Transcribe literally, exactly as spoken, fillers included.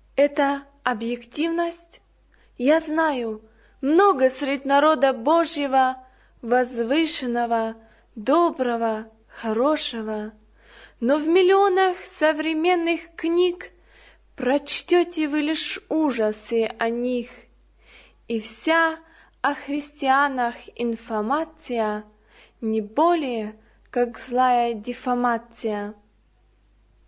Это объективность? Я знаю, много средь народа Божьего, возвышенного, доброго, хорошего, но в миллионах современных книг прочтете вы лишь ужасы о них, и вся о христианах информация не более, как злая дефамация.